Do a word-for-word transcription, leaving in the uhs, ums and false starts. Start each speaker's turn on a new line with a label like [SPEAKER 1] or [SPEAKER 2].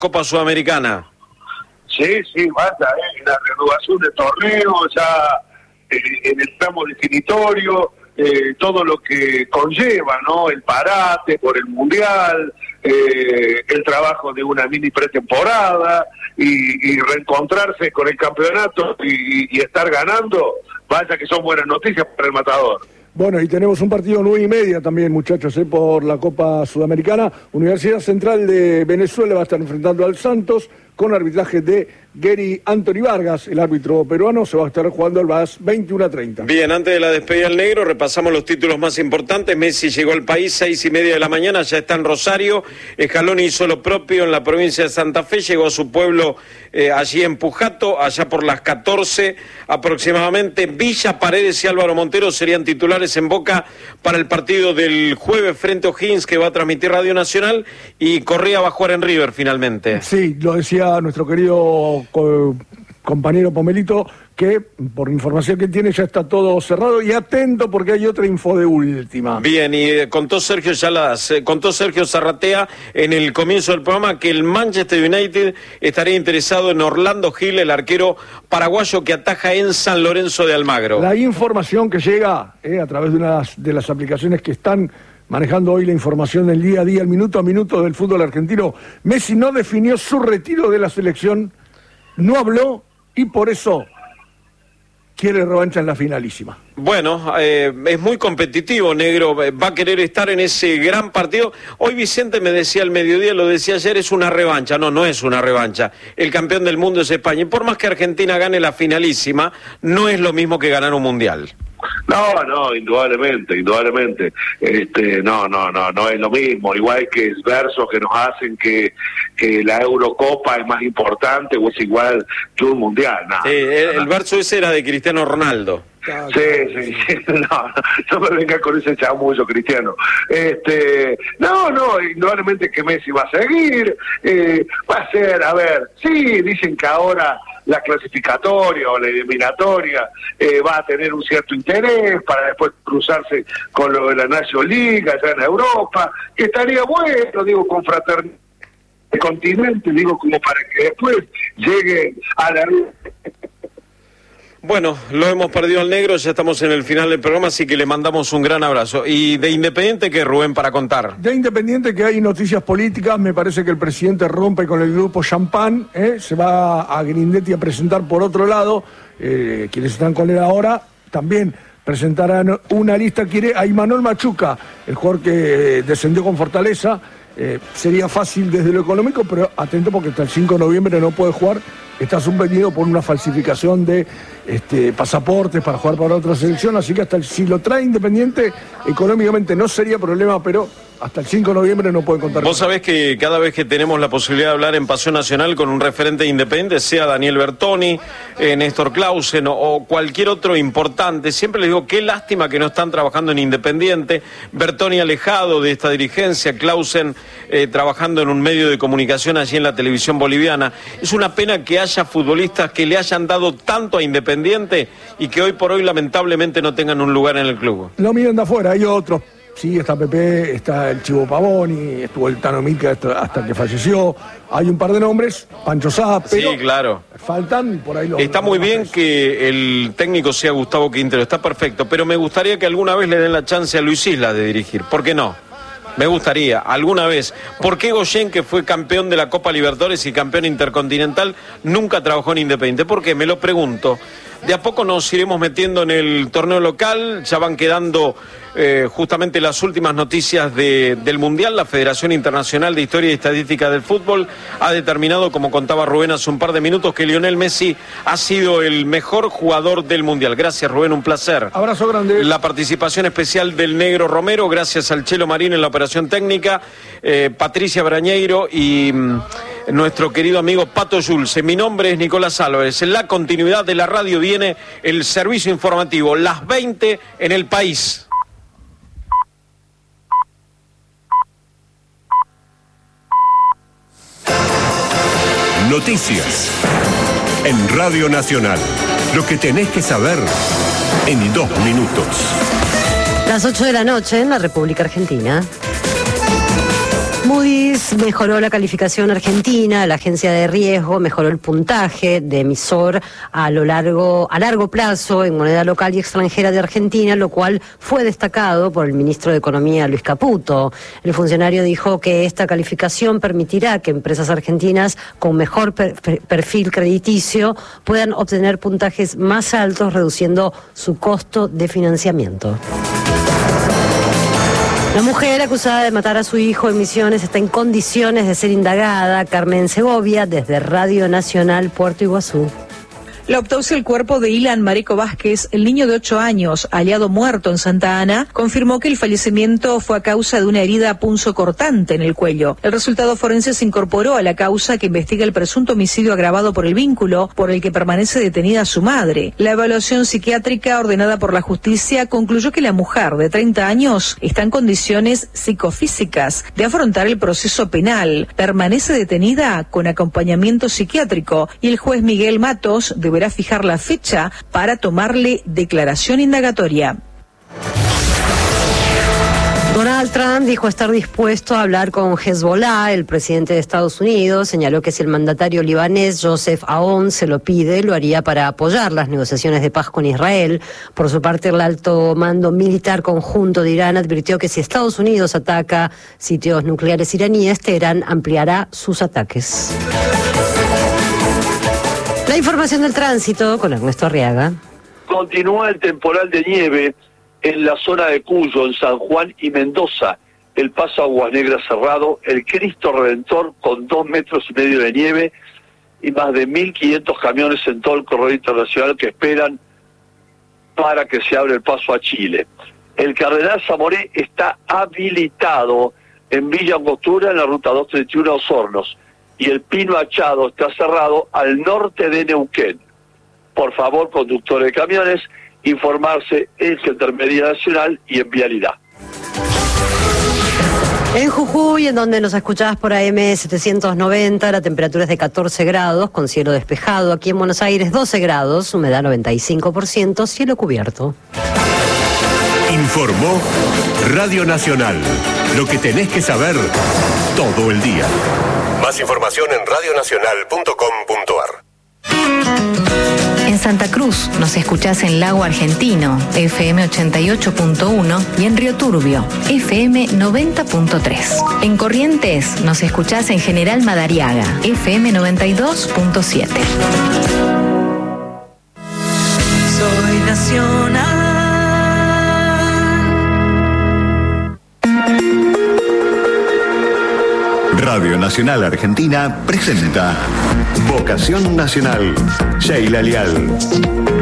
[SPEAKER 1] Copa Sudamericana.
[SPEAKER 2] Sí, sí, vaya, eh, la renovación de torneo, ya eh, en el tramo definitorio, eh, todo lo que conlleva, ¿no? El parate por el Mundial, eh, el trabajo de una mini pretemporada y, y reencontrarse con el campeonato y, y estar ganando, vaya que son buenas noticias para el Matador.
[SPEAKER 3] Bueno, y tenemos un partido nueve y media también, muchachos, eh, por la Copa Sudamericana. Universidad Central de Venezuela va a estar enfrentando al Santos con arbitraje de Gary Anthony Vargas, el árbitro peruano. Se va a estar jugando al V A S veintiuno a treinta.
[SPEAKER 1] Bien, antes de la despedida al negro, repasamos los títulos más importantes. Messi llegó al país, seis y media de la mañana, ya está en Rosario. Scaloni hizo lo propio en la provincia de Santa Fe, llegó a su pueblo eh, allí en Pujato, allá por las catorce aproximadamente. Villa, Paredes y Álvaro Montero serían titulares en Boca para el partido del jueves frente a O'Higgins, que va a transmitir Radio Nacional, y Correa va a jugar en River finalmente.
[SPEAKER 3] Sí, lo decía nuestro querido co compañero Pomelito, que por información que tiene ya está todo cerrado, y atento porque hay otra info de última.
[SPEAKER 1] Bien, y eh, contó Sergio ya las, eh, contó Sergio Zarratea en el comienzo del programa que el Manchester United estaría interesado en Orlando Gil, el arquero paraguayo que ataja en San Lorenzo de Almagro.
[SPEAKER 3] La información que llega eh, a través de una de las aplicaciones que están manejando hoy la información del día a día, el minuto a minuto del fútbol argentino. Messi no definió su retiro de la selección, no habló y por eso quiere revancha en la finalísima.
[SPEAKER 1] Bueno, eh, es muy competitivo, negro, va a querer estar en ese gran partido. Hoy Vicente me decía al mediodía, lo decía ayer, es una revancha. No, no es una revancha. El campeón del mundo es España. Y por más que Argentina gane la finalísima, no es lo mismo que ganar un mundial.
[SPEAKER 2] No, no, indudablemente, indudablemente. Este, no, no, no, no es lo mismo. Igual que versos que nos hacen que, que la Eurocopa es más importante o es igual que un mundial. No,
[SPEAKER 1] sí, el, el verso ese era de Cristiano Ronaldo.
[SPEAKER 2] Sí, sí, sí, no, no me venga con ese chamullo, Cristiano. Este, no, no, indudablemente que Messi va a seguir, eh, va a ser, a ver, sí, dicen que ahora la clasificatoria o la eliminatoria eh, va a tener un cierto interés para después cruzarse con lo de la National League allá en Europa, que estaría bueno, digo, con fraternidad de continente, digo, como para que después llegue a la...
[SPEAKER 1] Bueno, lo hemos perdido al negro, ya estamos en el final del programa, así que le mandamos un gran abrazo. ¿Y de Independiente qué, Rubén, para contar?
[SPEAKER 3] De Independiente que hay noticias políticas, me parece que el presidente rompe con el grupo Champán, ¿eh? Se va a Grindetti a presentar por otro lado, eh, quienes están con él ahora, también presentarán una lista, quiere a Imanol Machuca, el jugador que descendió con Fortaleza, eh, sería fácil desde lo económico, pero atento porque hasta el cinco de noviembre no puede jugar. Está suspendido por una falsificación de este, pasaportes para jugar para otra selección, así que hasta el, si lo trae Independiente, económicamente no sería problema, pero hasta el cinco de noviembre no puede contar.
[SPEAKER 1] Vos sabés que cada vez que tenemos la posibilidad de hablar en Pasión Nacional con un referente Independiente, sea Daniel Bertoni, eh, Néstor Clausen o, o cualquier otro importante, siempre les digo qué lástima que no están trabajando en Independiente. Bertoni alejado de esta dirigencia, Clausen eh, trabajando en un medio de comunicación allí en la televisión boliviana. Es una pena que haya futbolistas que le hayan dado tanto a Independiente y que hoy por hoy lamentablemente no tengan un lugar en el club.
[SPEAKER 3] No miren de afuera, hay otros. Sí, está Pepe, está el Chivo Pavoni, estuvo el Tano Mica hasta, hasta que falleció. Hay un par de nombres, Pancho Sá, pero
[SPEAKER 1] sí, claro.
[SPEAKER 3] Faltan por ahí los...
[SPEAKER 1] Está
[SPEAKER 3] los
[SPEAKER 1] muy bien
[SPEAKER 3] nombres.
[SPEAKER 1] que el técnico sea Gustavo Quintero, está perfecto, pero me gustaría que alguna vez le den la chance a Luis Isla de dirigir. ¿Por qué no? Me gustaría, alguna vez. ¿Por qué Goyen, que fue campeón de la Copa Libertadores y campeón intercontinental, nunca trabajó en Independiente? ¿Por qué? Me lo pregunto. De a poco nos iremos metiendo en el torneo local, ya van quedando eh, justamente las últimas noticias de, del Mundial. La Federación Internacional de Historia y Estadística del Fútbol ha determinado, como contaba Rubén hace un par de minutos, que Lionel Messi ha sido el mejor jugador del Mundial. Gracias, Rubén, un placer.
[SPEAKER 3] Abrazo grande.
[SPEAKER 1] La participación especial del Negro Romero, gracias al Chelo Marín en la operación técnica, eh, Patricia Brañeiro y mm, nuestro querido amigo Pato Yulce. Mi nombre es Nicolás Álvarez. En la continuidad de la radio viene el servicio informativo, las veinte en El País.
[SPEAKER 4] Noticias en Radio Nacional. Lo que tenés que saber en dos minutos.
[SPEAKER 5] Las ocho de la noche en la República Argentina. Muy Moody's mejoró la calificación argentina, la agencia de riesgo mejoró el puntaje de emisor a lo largo, a largo plazo en moneda local y extranjera de Argentina, lo cual fue destacado por el ministro de Economía, Luis Caputo. El funcionario dijo que esta calificación permitirá que empresas argentinas con mejor per perfil crediticio puedan obtener puntajes más altos, reduciendo su costo de financiamiento. La mujer acusada de matar a su hijo en Misiones está en condiciones de ser indagada. Carmen Segovia, desde Radio Nacional, Puerto Iguazú.
[SPEAKER 6] La autopsia del cuerpo de Ilan Marico Vázquez, el niño de ocho años, hallado muerto en Santa Ana, confirmó que el fallecimiento fue a causa de una herida punzocortante en el cuello. El resultado forense se incorporó a la causa que investiga el presunto homicidio agravado por el vínculo por el que permanece detenida su madre. La evaluación psiquiátrica ordenada por la justicia concluyó que la mujer de treinta años está en condiciones psicofísicas de afrontar el proceso penal. Permanece detenida con acompañamiento psiquiátrico y el juez Miguel Matos deberá fijar la fecha para tomarle declaración indagatoria.
[SPEAKER 5] Donald Trump dijo estar dispuesto a hablar con Hezbollah. El presidente de Estados Unidos señaló que si el mandatario libanés Joseph Aoun se lo pide, lo haría para apoyar las negociaciones de paz con Israel. Por su parte, el alto mando militar conjunto de Irán advirtió que si Estados Unidos ataca sitios nucleares iraníes, Teherán ampliará sus ataques. La información del tránsito con Ernesto Arriaga.
[SPEAKER 7] Continúa el temporal de nieve en la zona de Cuyo, en San Juan y Mendoza. El paso Aguas Negras cerrado, el Cristo Redentor con dos metros y medio de nieve y más de mil quinientos camiones en todo el corredor internacional que esperan para que se abra el paso a Chile. El Cardenal Zamoré está habilitado en Villa Angostura, en la ruta doscientos treinta y uno a Osornos. Y el Pino Achado está cerrado al norte de Neuquén. Por favor, conductores de camiones, informarse en Gendarmería Nacional y en Vialidad.
[SPEAKER 5] En Jujuy, en donde nos escuchás por A M setecientos noventa, la temperatura es de catorce grados, con cielo despejado. Aquí en Buenos Aires, doce grados, humedad noventa y cinco por ciento, cielo cubierto.
[SPEAKER 4] Informó Radio Nacional. Lo que tenés que saber todo el día. Más información en radio nacional punto com punto a r.
[SPEAKER 8] En Santa Cruz nos escuchás en Lago Argentino, F M ochenta y ocho punto uno, y en Río Turbio, F M noventa punto tres. En Corrientes nos escuchás en General Madariaga, F M noventa y dos punto siete.
[SPEAKER 9] Soy nacional.
[SPEAKER 10] Radio Nacional Argentina presenta Vocación Nacional. Sheila Lial.